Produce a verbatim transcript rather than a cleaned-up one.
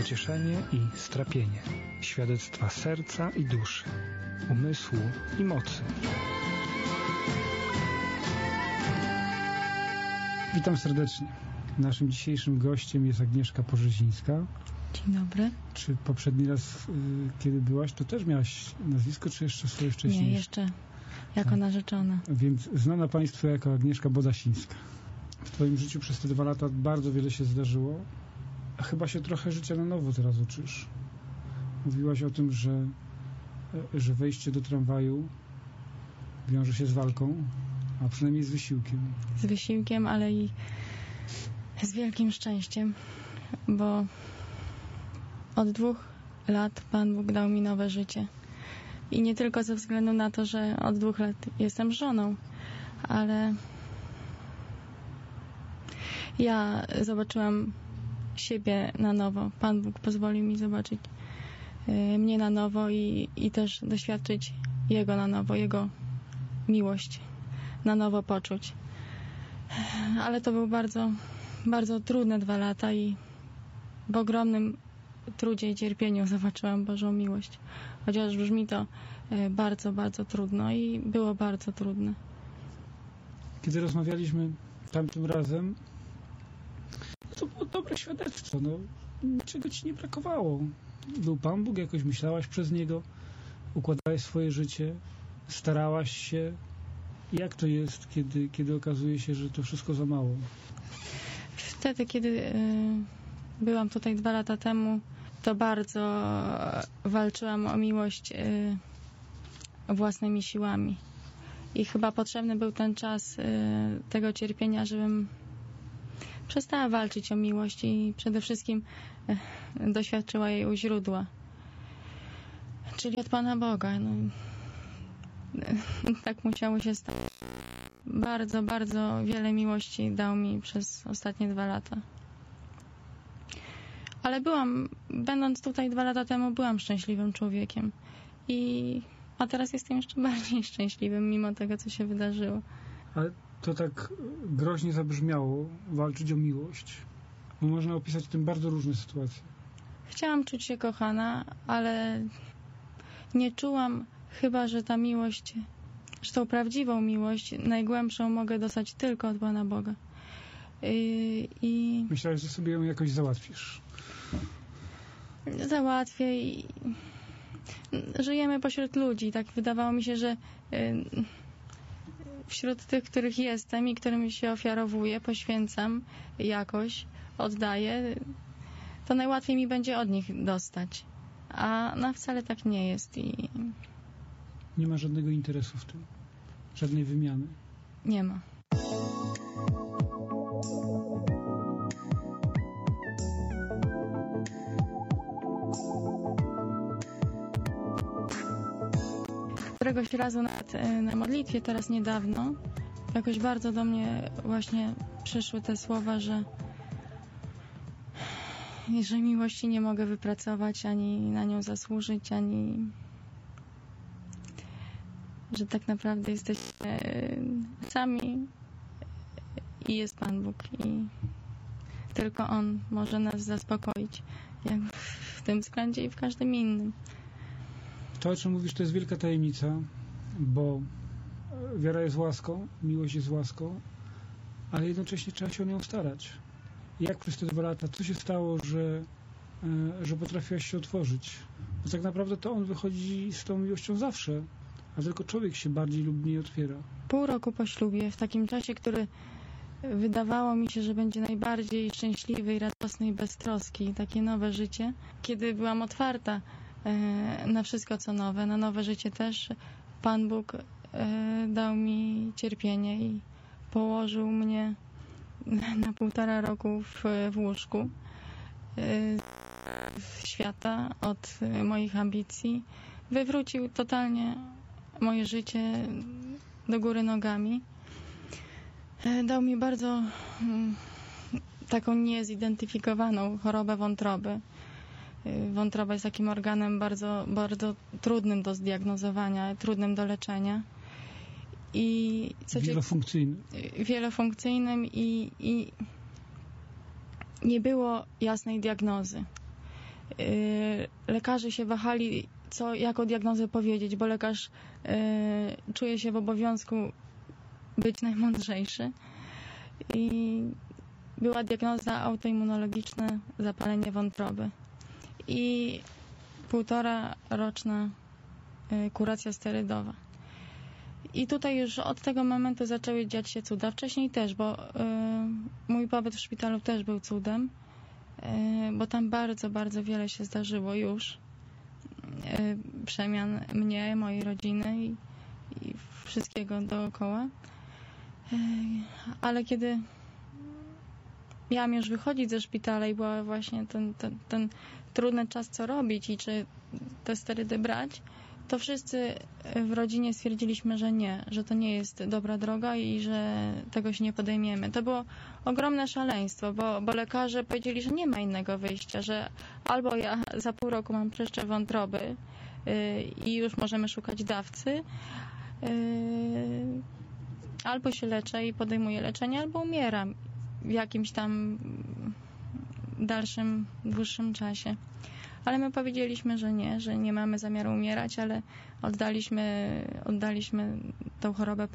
pocieszenie i strapienie, świadectwa serca i duszy, umysłu i mocy. Witam serdecznie. Naszym dzisiejszym gościem jest Agnieszka Porzezińska. Dzień dobry. Czy poprzedni raz, kiedy byłaś, to też miałaś nazwisko, czy jeszcze swoje wcześniejsze? Nie, jeszcze jako tak. narzeczona. Więc znana Państwu jako Agnieszka Bodasińska. W Twoim życiu przez te dwa lata bardzo wiele się zdarzyło, a chyba się trochę życia na nowo teraz uczysz. Mówiłaś o tym, że, że wejście do tramwaju wiąże się z walką, a przynajmniej z wysiłkiem. Z wysiłkiem, ale i z wielkim szczęściem, bo od dwóch lat Pan Bóg dał mi nowe życie. I nie tylko ze względu na to, że od dwóch lat jestem żoną, ale ja zobaczyłam siebie na nowo. Pan Bóg pozwolił mi zobaczyć y, mnie na nowo i, i też doświadczyć Jego na nowo, Jego miłość na nowo poczuć. Ale to był bardzo, bardzo trudne dwa lata i w ogromnym trudzie i cierpieniu zobaczyłam Bożą miłość. Chociaż brzmi to y, bardzo, bardzo trudno i było bardzo trudne. Kiedy rozmawialiśmy tamtym razem, to było dobre świadectwo. No, niczego ci nie brakowało. Był Pan Bóg, jakoś myślałaś przez Niego, układałaś swoje życie, starałaś się. Jak to jest, kiedy, kiedy okazuje się, że to wszystko za mało? Wtedy, kiedy y, byłam tutaj dwa lata temu, to bardzo walczyłam o miłość y, własnymi siłami. I chyba potrzebny był ten czas y, tego cierpienia, żebym przestała walczyć o miłość i przede wszystkim y, doświadczyła jej u źródła. Czyli od Pana Boga. No, y, tak musiało się stać. Bardzo, bardzo wiele miłości dał mi przez ostatnie dwa lata. Ale byłam, będąc tutaj dwa lata temu, byłam szczęśliwym człowiekiem. I, a teraz jestem jeszcze bardziej szczęśliwym, mimo tego, co się wydarzyło. Ale to tak groźnie zabrzmiało, walczyć o miłość. Bo można opisać tym bardzo różne sytuacje. Chciałam czuć się kochana, ale nie czułam chyba, że ta miłość, że tą prawdziwą miłość, najgłębszą mogę dostać tylko od Pana Boga. I, i myślałeś, że sobie ją jakoś załatwisz? Załatwię i żyjemy pośród ludzi. Tak wydawało mi się, że wśród tych, których jestem i którym się ofiarowuję, poświęcam jakoś, oddaję, to najłatwiej mi będzie od nich dostać. A no, wcale tak nie jest. I nie ma żadnego interesu w tym? Żadnej wymiany? Nie ma. Któregoś razu nawet na modlitwie, teraz niedawno, jakoś bardzo do mnie właśnie przyszły te słowa, że że miłości nie mogę wypracować, ani na nią zasłużyć, ani że tak naprawdę jesteśmy sami i jest Pan Bóg i tylko On może nas zaspokoić, jak w tym względzie i w każdym innym. To, o czym mówisz, to jest wielka tajemnica, bo wiara jest łaską, miłość jest łaską, ale jednocześnie trzeba się o nią starać. Jak przez te dwa lata, co się stało, że, że potrafiłaś się otworzyć? Bo tak naprawdę to On wychodzi z tą miłością zawsze, a tylko człowiek się bardziej lub mniej otwiera. Pół roku po ślubie, w takim czasie, który wydawało mi się, że będzie najbardziej szczęśliwy i radosny i beztroski, takie nowe życie, kiedy byłam otwarta na wszystko, co nowe, na nowe życie też, Pan Bóg dał mi cierpienie i położył mnie na półtora roku w, w łóżku świata od moich ambicji. Wywrócił totalnie moje życie do góry nogami. Dał mi bardzo taką niezidentyfikowaną chorobę wątroby. Wątroba jest takim organem bardzo, bardzo trudnym do zdiagnozowania, trudnym do leczenia. I co wielofunkcyjnym. Wielofunkcyjnym i, i nie było jasnej diagnozy. Lekarze się wahali, co, jaką diagnozę powiedzieć, bo lekarz czuje się w obowiązku być najmądrzejszy. I była diagnoza autoimmunologiczne zapalenie wątroby i półtora roczna kuracja sterydowa. I tutaj już od tego momentu zaczęły dziać się cuda. Wcześniej też, bo y, mój pobyt w szpitalu też był cudem, y, bo tam bardzo, bardzo wiele się zdarzyło już. Y, przemian mnie, mojej rodziny i, i wszystkiego dookoła. Y, ale kiedy miałam już wychodzić ze szpitala i była właśnie ten, ten, ten trudny czas, co robić i czy te sterydy brać, to wszyscy w rodzinie stwierdziliśmy, że nie, że to nie jest dobra droga i że tego się nie podejmiemy. To było ogromne szaleństwo, bo, bo lekarze powiedzieli, że nie ma innego wyjścia, że albo ja za pół roku mam przeszczep wątroby yy, i już możemy szukać dawcy, yy, albo się leczę i podejmuję leczenie, albo umieram w jakimś tam dalszym, dłuższym czasie. Ale my powiedzieliśmy, że nie, że nie mamy zamiaru umierać, ale oddaliśmy, oddaliśmy tą chorobę